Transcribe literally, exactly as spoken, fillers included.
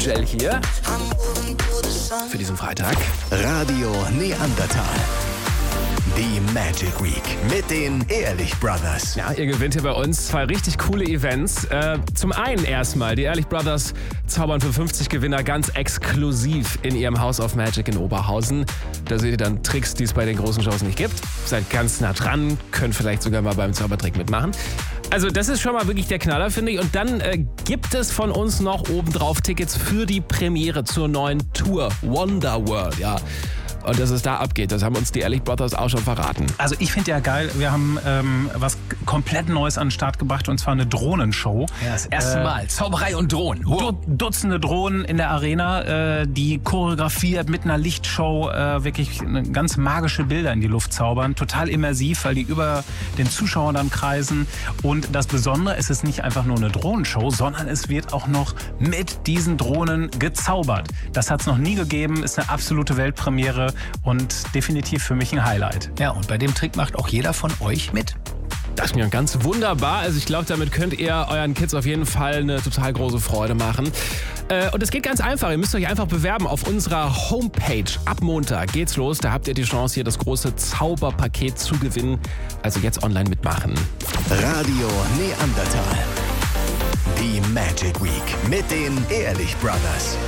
Michelle hier für diesen Freitag. Radio Neandertal. Die Magic Week mit den Ehrlich Brothers. Ja, ihr gewinnt hier bei uns zwei richtig coole Events. Äh, zum einen erstmal, die Ehrlich Brothers zaubern für fünfzig Gewinner ganz exklusiv in ihrem House of Magic in Oberhausen. Da seht ihr dann Tricks, die es bei den großen Shows nicht gibt. Seid ganz nah dran, könnt vielleicht sogar mal beim Zaubertrick mitmachen. Also das ist schon mal wirklich der Knaller, finde ich. Und dann äh, gibt es von uns noch obendrauf Tickets für die Premiere zur neuen Tour Wonder World. Ja. Und dass es da abgeht, das haben uns die Ehrlich Brothers auch schon verraten. Also ich finde ja geil, wir haben ähm, was komplett Neues an den Start gebracht, und zwar eine Drohnenshow. Ja, das erste äh, Mal. Zauberei und Drohnen. Wow. Du, Dutzende Drohnen in der Arena, äh, die choreografiert mit einer Lichtshow äh, wirklich eine ganz magische Bilder in die Luft zaubern. Total immersiv, weil die über den Zuschauern dann kreisen. Und das Besondere, es ist nicht einfach nur eine Drohnenshow, sondern es wird auch noch mit diesen Drohnen gezaubert. Das hat es noch nie gegeben, ist eine absolute Weltpremiere. Und definitiv für mich ein Highlight. Ja, und bei dem Trick macht auch jeder von euch mit. Das ist mir ganz wunderbar. Also ich glaube, damit könnt ihr euren Kids auf jeden Fall eine total große Freude machen. Äh, und es geht ganz einfach. Ihr müsst euch einfach bewerben auf unserer Homepage. Ab Montag geht's los. Da habt ihr die Chance, hier das große Zauberpaket zu gewinnen. Also jetzt online mitmachen. Radio Neandertal. Die Magic Week mit den Ehrlich Brothers.